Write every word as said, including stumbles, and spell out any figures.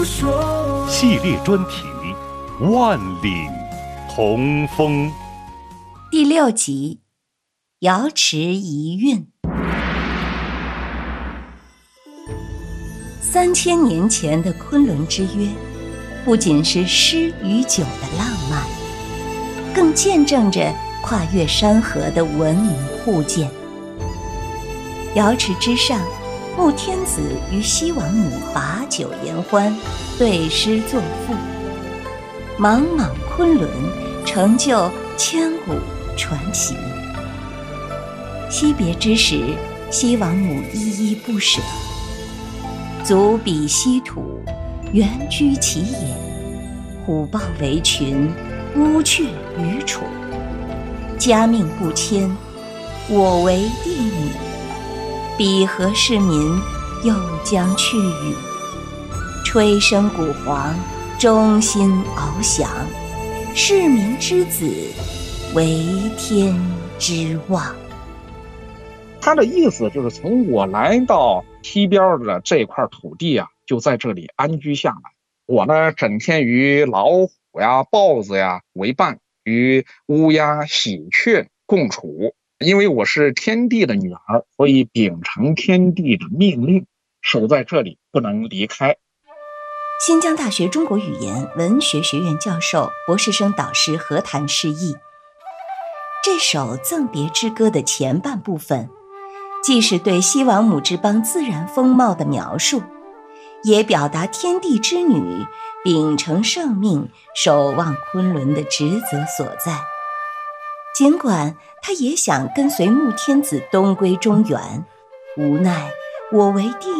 系列专题《万里同风》 第六集《瑶池遗韵》。三千年前的昆仑之约，不仅是诗与酒的浪漫，更见证着跨越山河的文明互鉴。瑶池之上，穆天子与西王母把酒言欢，对诗作赋，莽莽昆仑成就千古传奇。惜别之时，西王母依依不舍，足彼稀土，原居其也。虎豹为群，乌鹊于楚。家命不迁，我为帝女。彼何世民，又将去矣。吹笙鼓簧，衷心翱翔。市民之子，为天之望。 他的意思就是从我来到西边的这块土地啊，就在这里安居下来。我呢，整天与老虎呀、豹子呀为伴，与乌鸦、喜鹊共处。因为我是天帝的女儿，所以秉承天帝的命令，守在这里不能离开。 新疆大学中国语言文学学院教授、博士生导师何谈释义。这首《赠别之歌》的前半部分，既是对西王母之邦自然风貌的描述，也表达天地之女秉承圣命、守望昆仑的职责所在。尽管他也想跟随穆天子东归中原，无奈我为帝